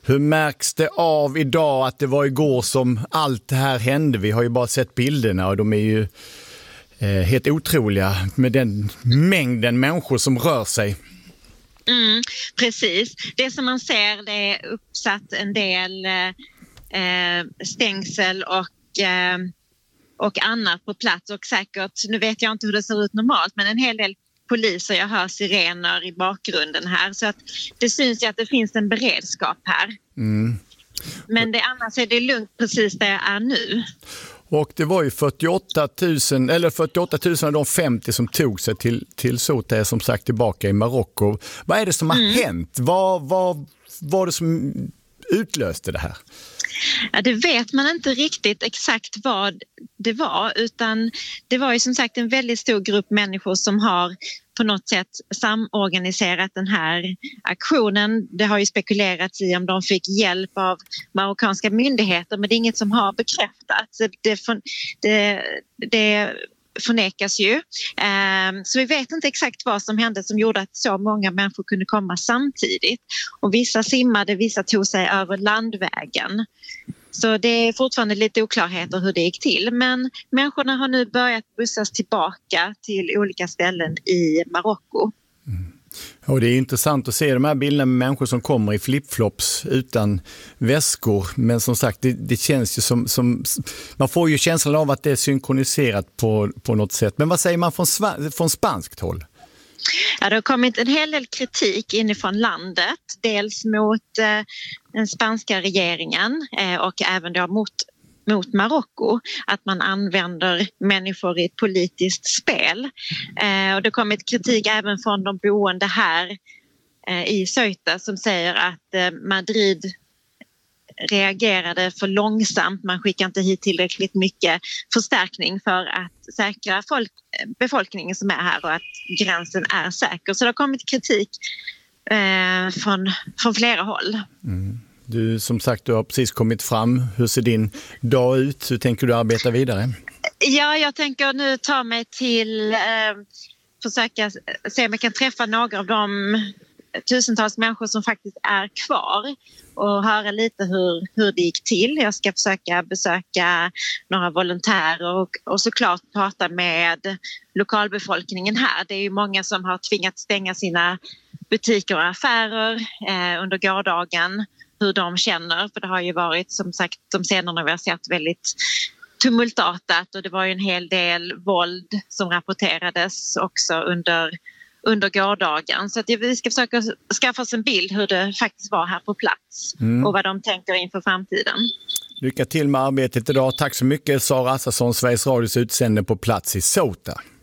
Hur märks det av idag att det var igår som allt det här hände? Vi har ju bara sett bilderna och de är ju helt otroliga med den mängden människor som rör sig. Precis. Det som man ser, det är uppsatt en del stängsel och annat på plats, och säkert, nu vet jag inte hur det ser ut normalt, men en hel del poliser, jag hör sirener i bakgrunden här, så att det syns ju att det finns en beredskap här. Men annars är det lugnt precis där jag är nu. Och det var ju 48 000 av de 50 som tog sig till Ceuta, som sagt, tillbaka i Marocko. Vad är det som har hänt? Vad var det som utlöste det här? Ja, det vet man inte riktigt exakt vad det var, utan det var ju som sagt en väldigt stor grupp människor som har på något sätt samorganiserat den här aktionen. Det har ju spekulerats i om de fick hjälp av marockanska myndigheter, men det är inget som har bekräftats. Det förnekas ju. Så vi vet inte exakt vad som hände som gjorde att så många människor kunde komma samtidigt. Och vissa simmade, vissa tog sig över landvägen. Så det är fortfarande lite oklarheter hur det gick till. Men människorna har nu börjat bussas tillbaka till olika ställen i Marocko. Och det är intressant att se de här bilderna med människor som kommer i flipflops utan väskor. Men som sagt, det känns ju som man får ju känslan av att det är synkroniserat på något sätt. Men vad säger man från spanskt håll? Ja, det har kommit en hel del kritik inifrån landet. Dels mot den spanska regeringen och även då mot Marocko, att man använder människor i ett politiskt spel. Och det har kommit kritik även från de boende här i Ceuta som säger att Madrid reagerade för långsamt. Man skickar inte hit tillräckligt mycket förstärkning för att säkra befolkningen som är här och att gränsen är säker. Så det har kommit kritik från flera håll. Du, som sagt, du har precis kommit fram. Hur ser din dag ut? Hur tänker du arbeta vidare? Ja, jag tänker nu ta mig till försöka se om jag kan träffa några av de tusentals människor som faktiskt är kvar och höra lite hur det gick till. Jag ska försöka besöka några volontärer och såklart prata med lokalbefolkningen här. Det är ju många som har tvingats stänga sina butiker och affärer under gårdagen. Hur de känner, för det har ju varit som sagt de scenerna vi har sett väldigt tumultartat, och det var ju en hel del våld som rapporterades också under gårdagen. Så att vi ska försöka skaffa oss en bild hur det faktiskt var här på plats och vad de tänker inför framtiden. Lycka till med arbetet idag. Tack så mycket, Sara Assarsson, Sveriges Radios utsändare på plats i Ceuta.